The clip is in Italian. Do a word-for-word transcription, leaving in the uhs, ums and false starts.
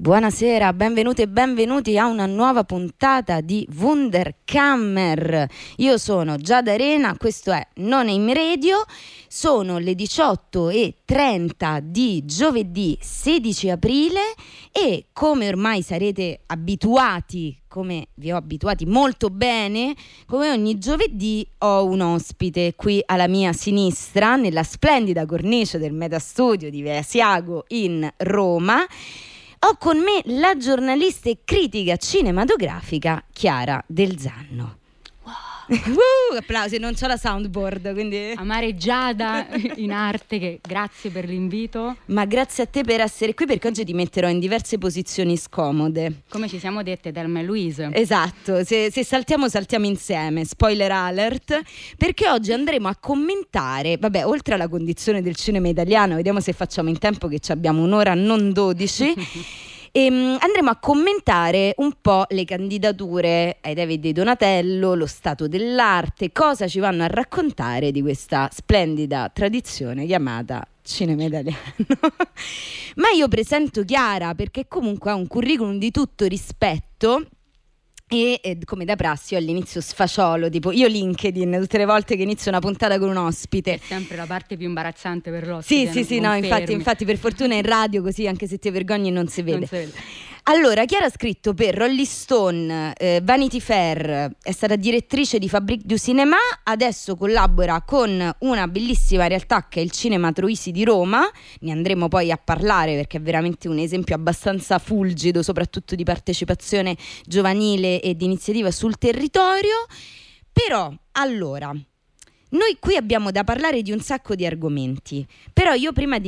Buonasera, benvenute e benvenuti a una nuova puntata di Wunderkammer. Io sono Giada Arena, questo è Non-Name Radio, sono le diciotto e trenta di giovedì sedici aprile e come ormai sarete abituati, come vi ho abituati molto bene, come ogni giovedì ho un ospite qui alla mia sinistra, nella splendida cornice del Metastudio di Via Asiago in Roma. Ho con me la giornalista e critica cinematografica Chiara Del Zanno. Wow. uh, applausi, non c'ho la soundboard, quindi Amare Giada in arte, che grazie per l'invito. Ma grazie a te per essere qui, perché oggi ti metterò in diverse posizioni scomode. Come ci siamo dette Thelma e Louise. Esatto, se, se saltiamo saltiamo insieme, spoiler alert, perché oggi andremo a commentare, vabbè, oltre alla condizione del cinema italiano, vediamo se facciamo in tempo che ci abbiamo un'ora, non dodici. E, um, andremo a commentare un po' le candidature ai David di Donatello, lo stato dell'arte, cosa ci vanno a raccontare di questa splendida tradizione chiamata cinema italiano. Ma io presento Chiara perché comunque ha un curriculum di tutto rispetto. E eh, come da prassi io all'inizio sfacciolo, tipo io LinkedIn tutte le volte che inizio una puntata con un ospite. È sempre la parte più imbarazzante per l'ospite. Sì, sì, sì, no, infatti, infatti per fortuna in radio così anche se ti vergogni non si vede. Non si vede. Allora, Chiara ha scritto per Rolling Stone, eh, Vanity Fair, è stata direttrice di Fabrique du Cinéma, adesso collabora con una bellissima realtà che è il Cinema Troisi di Roma, ne andremo poi a parlare perché è veramente un esempio abbastanza fulgido, soprattutto di partecipazione giovanile e di iniziativa sul territorio. Però, allora, noi qui abbiamo da parlare di un sacco di argomenti, però io prima di